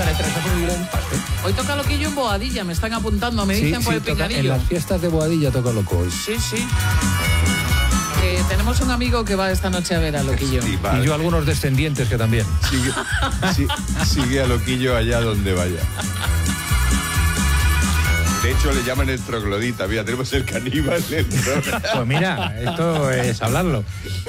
Sale 3 euros y un pastel. Hoy toca Loquillo en Boadilla, me están apuntando, me dicen por el picadillo. En las fiestas de Boadilla toca Loco hoy. Sí. Tenemos un amigo que va esta noche a ver a Loquillo. Sí, vale. Y yo algunos descendientes que también. Sigue a Loquillo allá donde vaya. De hecho, le llaman el troglodita. Mira, tenemos el caníbal. Pues mira, esto es hablarlo.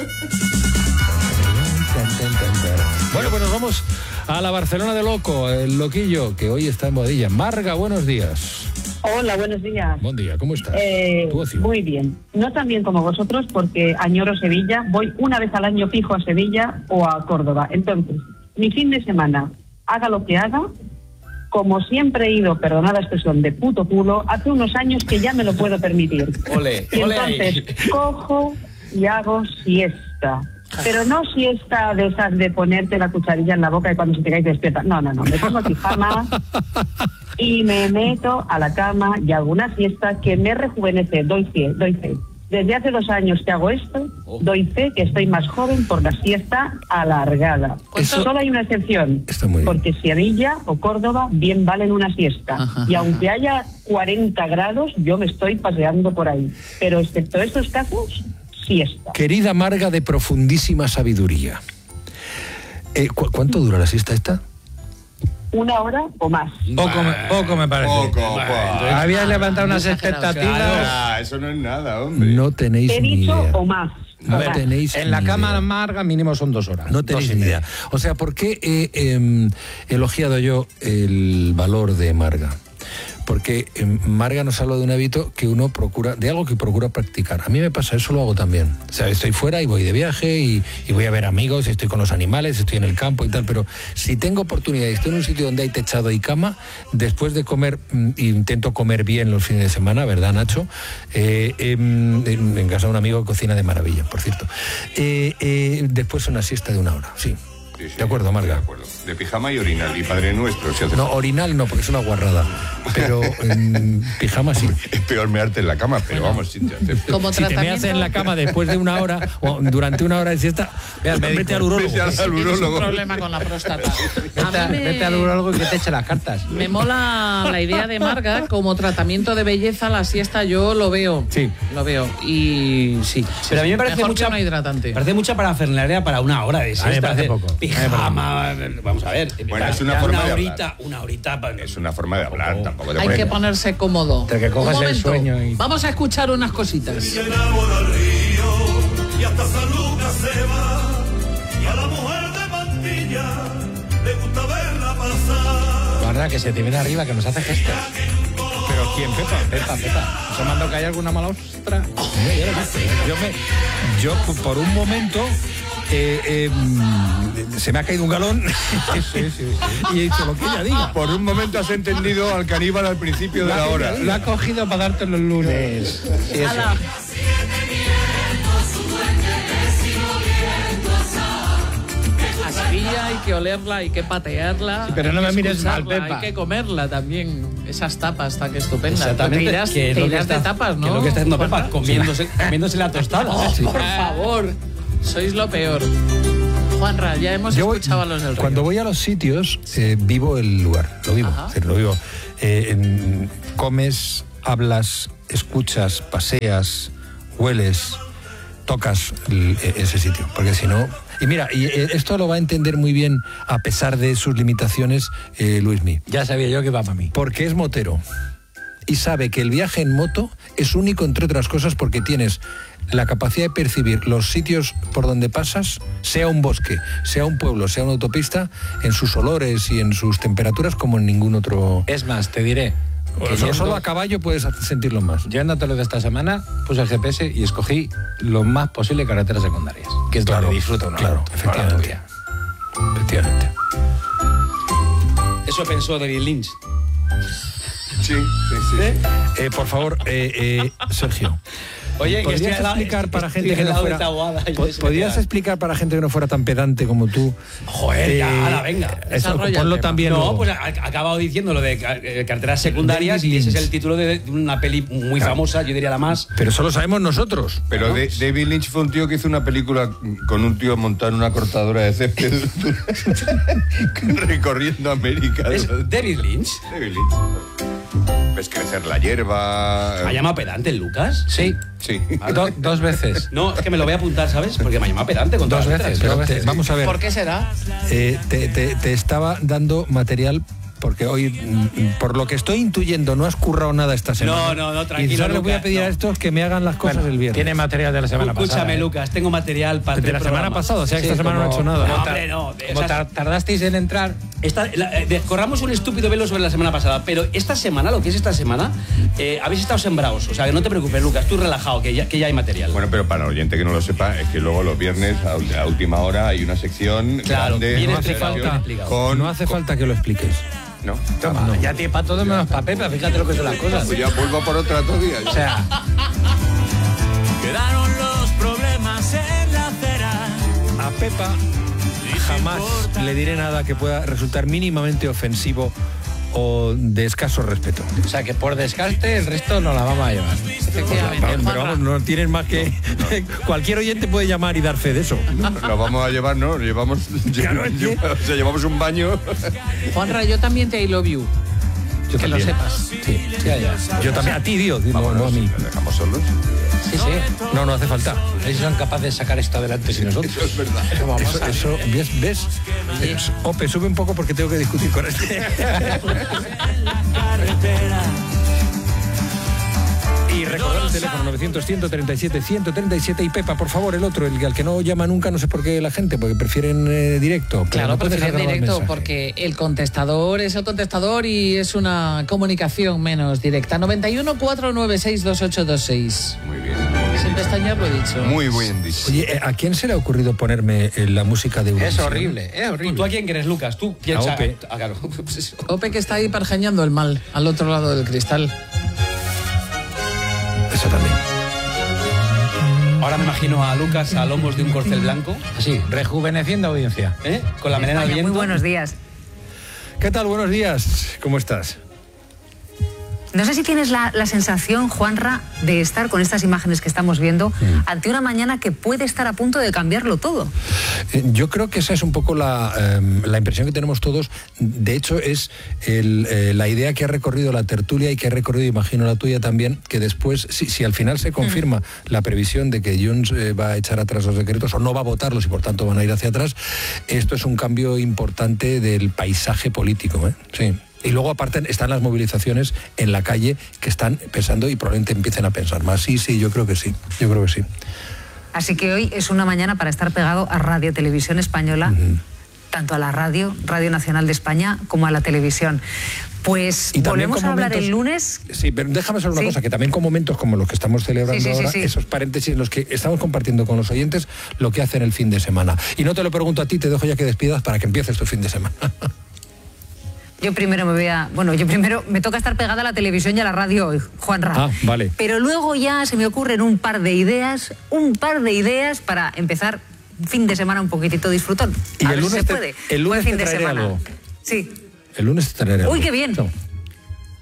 Bueno, pues nos vamos a la Barcelona de Loco, el Loquillo, que hoy está en Boadilla. Marga, buenos días. Hola, buenos días. Buen día, ¿cómo estás? Muy bien. No tan bien como vosotros, porque añoro Sevilla. Voy una vez al año fijo a Sevilla o a Córdoba. Entonces, mi fin de semana, haga lo que haga, como siempre he ido, perdonad la expresión, de puto culo, hace unos años que ya me lo puedo permitir. Ole, y entonces cojo y hago siesta. Pero no siesta de esas de ponerte la cucharilla en la boca y cuando se te cae te despierta. No. Me pongo pijama y me meto a la cama y hago una siesta que me rejuvenece. Doy fe. Desde hace 2 años que hago esto, doy fe que estoy más joven por la siesta alargada. Solo hay una excepción, porque Sevilla o Córdoba bien valen una siesta. Ajá. Y aunque haya 40 grados, yo me estoy paseando por ahí. Pero excepto estos casos, siesta. Querida Marga de profundísima sabiduría, ¿cuánto dura la siesta esta? 1 hora o más. Poco me parece. Habías levantado unas expectativas. Eso no es nada, hombre. No tenéis ni idea. O más. No tenéis en la cama Marga mínimo son 2 horas. No tenéis ni idea. O sea, ¿por qué he elogiado yo el valor de Marga? Porque Marga nos habla de un hábito que uno procura, de algo que procura practicar. A mí me pasa, eso lo hago también. O sea, estoy fuera y voy de viaje y voy a ver amigos, estoy con los animales, estoy en el campo y tal, pero si tengo oportunidad y estoy en un sitio donde hay techado y cama, después de comer, intento comer bien los fines de semana, ¿verdad, Nacho? En casa de un amigo que cocina de maravilla, por cierto. Después una siesta de 1 hora, sí. Sí, de acuerdo, Marga. De acuerdo. De pijama y orinal, y Padre Nuestro. Si no, orinal no, porque es una guarrada. Pero en pijama sí. Es peor mearte en la cama, pero bueno, vamos, si te meas en la cama después de 1 hora o durante 1 hora de siesta, vete al urólogo. Tienes un problema con la próstata. Vete al urólogo y que te eche las cartas. Me mola la idea de Marga como tratamiento de belleza. La siesta yo lo veo. Sí. Lo veo. Y sí. Pero a mí me parece mucha hidratante. Parece mucha parafernalia para 1 hora de siesta. A mí me parece poco. Pijama, vamos a ver. Bueno, es una forma de hablar. Una horita. Es una forma de hablar, tampoco te hay que ponerse cómodo. Hasta que cojas el sueño. Vamos a escuchar unas cositas. Y enamora al río, y hasta San Lucas se va, y a la mujer de Mantilla le gusta verla pasar. Guarda, que se te viene arriba, que nos hace gestos. ¿Pero quién? Pepa. ¿Se mandó que hay alguna mala ostra? Yo por un momento se me ha caído un galón y he dicho lo que ella diga. Por un momento has entendido al caníbal al principio de la hora. Lo ha cogido para darte los lunes. Sí, eso. A Sevilla hay que olerla, hay que patearla. Sí, pero no me mires mal, Pepa. Hay que comerla también. Esas tapas tan estupendas. Exactamente. Te irás de tapas, ¿no? Que es lo que está haciendo Pepa, comiéndose la tostada. Por favor. Sois lo peor. Juanra, ya hemos escuchado a los del río. Cuando voy a los sitios, vivo el lugar. Lo vivo. Lo vivo. Comes, hablas, escuchas, paseas, hueles, tocas ese sitio. Porque si no... Y mira, esto lo va a entender muy bien, a pesar de sus limitaciones, Luismi. Ya sabía yo que iba para mí. Porque es motero. Y sabe que el viaje en moto es único, entre otras cosas, porque tienes la capacidad de percibir los sitios por donde pasas, sea un bosque, sea un pueblo, sea una autopista, en sus olores y en sus temperaturas como en ningún otro... Es más, te diré... Solo a caballo puedes sentirlo más. Yo andando de esta semana puse el GPS y escogí lo más posible carreteras secundarias, que es donde disfruta uno. Claro, efectivamente. Eso pensó David Lynch. Sí. Por favor, Sergio. Oye, ¿podrías explicar para gente que no fuera... ¿Podrías explicar para gente que no fuera tan pedante como tú? Joder, ya, venga. Eso, ponlo también. No, luego. pues ha acabado diciendo lo de carreteras secundarias y ese es el título de una peli muy famosa, yo diría la más. Pero eso lo sabemos nosotros. Pero David Lynch fue un tío que hizo una película con un tío montado en una cortadora de césped recorriendo América. ¿Es David Lynch? David Lynch. Ves crecer la hierba. ¿Me ha llamado pedante el Lucas? Sí. Sí. 2 veces. No, es que me lo voy a apuntar, ¿sabes? Porque me ha llamado pedante con 2 todas las veces. letras. Pero vamos a ver. ¿Por qué será? Te estaba dando material porque hoy, por lo que estoy intuyendo, no has currado nada esta semana. No, tranquilo, Y solo les voy a Lucas, pedir a estos que me hagan las cosas el viernes. Tiene material de la semana pasada. Escúchame, Lucas, tengo material para De la semana pasada, o sea que esta semana no he hecho nada. No, hombre, no. Como tardasteis en entrar. Corramos un estúpido velo sobre la semana pasada, pero esta semana, lo que es esta semana, habéis estado sembrados. O sea, que no te preocupes, Lucas, tú relajado, que ya hay material. Bueno, pero para el oyente que no lo sepa, es que luego los viernes, a última hora, hay una sección Claro, grande. bien No hace explicado. No hace falta que lo expliques. No. Toma, ya tiene para todo menos para Pepa, fíjate lo que son las cosas. Pues ya vuelvo por otro día. O sea, Quedaron los problemas en la acera. A Pepa jamás le diré nada que pueda resultar mínimamente ofensivo o de escaso respeto. o sea, que por descarte el resto no la vamos a llevar. Efectivamente. Pero vamos, no tienes más que... Cualquier oyente puede llamar y dar fe de eso. Lo vamos a llevar, ¿no? Llevamos, Claro, es que- o sea, llevamos un baño. Juanra, yo también te I love you. Yo Que lo también. sepas. Sí, ya. Yo también. A ti, Dios. No a mí. ¿Nos dejamos solos? Sí, sí. No hace falta. Ellos son capaces de sacar esto adelante sin nosotros. Eso es verdad. Eso, ¿ves? Ope, sube un poco porque tengo que discutir con este. Y recordar el teléfono 900-137-137 y Pepa, por favor, el otro, el al que no llama nunca, no sé por qué la gente, porque prefieren directo. Pero Claro, no puedes prefieren dejar grabar directo mensaje. porque el contestador es el contestador y es una comunicación menos directa. 91 496 2826. Muy bien. Sin pestañear lo he dicho. Muy bien dicho. Oye, ¿a quién se le ha ocurrido ponerme la música de Eurovisión? Es horrible, es horrible. ¿Tú a quién crees, Lucas? Tú piensa. Ope. Claro. Pues eso. Ope que está ahí parjañando el mal al otro lado del cristal. Eso también. Ahora me imagino a Lucas a lomos de un corcel blanco, Así, rejuveneciendo audiencia. con la melena al España, viento. muy buenos días. ¿Qué tal? Buenos días. ¿Cómo estás? No sé si tienes la sensación, Juanra, de estar con estas imágenes que estamos viendo ante una mañana que puede estar a punto de cambiarlo todo. Yo creo que esa es un poco la impresión que tenemos todos. De hecho, es la idea que ha recorrido la tertulia y que ha recorrido, imagino, la tuya también, que después, si al final se confirma la previsión de que Junts va a echar atrás los decretos o no va a votarlos y por tanto van a ir hacia atrás, esto es un cambio importante del paisaje político, ¿eh? Sí. Y luego, aparte, están las movilizaciones en la calle que están pensando y probablemente empiecen a pensar más. Sí, yo creo que sí. Yo creo que sí. Así que hoy es una mañana para estar pegado a Radio Televisión Española, tanto a la Radio Nacional de España, como a la televisión. Pues Y también volvemos con a hablar momentos- el lunes. Sí, pero déjame saber una Sí. cosa, que también con momentos como los que estamos celebrando Sí. ahora, esos paréntesis en los que estamos compartiendo con los oyentes lo que hacen el fin de semana. Y no te lo pregunto a ti, te dejo ya que despidas para que empieces tu fin de semana. Yo primero me toca estar pegada a la televisión y a la radio hoy, Juanra. Ah, vale. Pero luego ya se me ocurren un par de ideas para empezar un fin de semana un poquitito disfrutón. Y A el ver si lunes se puede. el lunes Buen fin te de traeré semana. algo. Sí. El lunes te traeré algo. Uy, qué bien.